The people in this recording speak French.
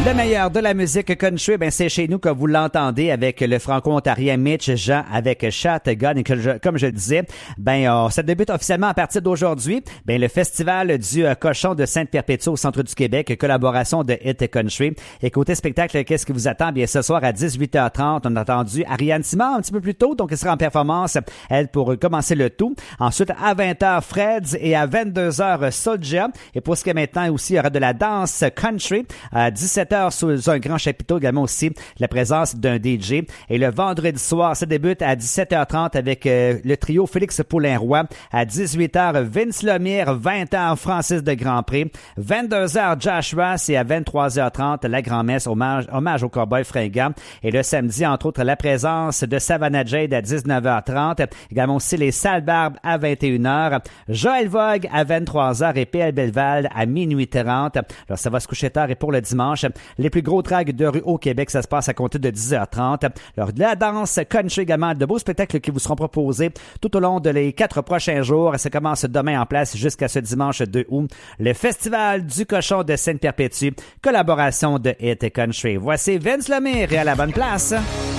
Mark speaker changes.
Speaker 1: Le meilleur de la musique country, ben c'est chez nous que vous l'entendez avec le franco-ontarien Mitch Jean avec Shotgun. Et comme je le disais, ça débute officiellement à partir d'aujourd'hui. Ben le festival du Cochon de Sainte-Perpétue au centre du Québec, collaboration de Hit Country. Et côté spectacle, qu'est-ce qui vous attend? Bien ce soir à 18h30, on a entendu Ariane Simard un petit peu plus tôt, donc elle sera en performance, elle, pour commencer le tout. Ensuite, à 20h, Freds et à 22h, Soulja. Et pour ce qui est maintenant aussi, il y aura de la danse country. À 17h, sous un grand chapiteau, également aussi la présence d'un DJ. Et le vendredi soir, ça débute à 17h30 avec le trio Félix Paulin-Roy. À 18h, Vince Lemire, 20h, Francis de Grandpré. 22h, Josh Ross et à 23h30, la grand-messe hommage au cowboy fringant. Et le samedi, entre autres, la présence de Savannah Jade à 19h30. Également aussi les Salles Barbes à 21h. Joël Vogue à 23h et PL Belleval à minuit 30. Alors, ça va se coucher tard et pour le dimanche, les plus gros tracks de rue au Québec, ça se passe à compter de 10h30. Alors, de la danse country également, de beaux spectacles qui vous seront proposés tout au long de les 4 prochains jours. Ça commence demain en place jusqu'à ce dimanche 2 août. Le Festival du Cochon de Sainte-Perpétue, collaboration de Hit Country. Voici Vince Lemire et à la bonne place.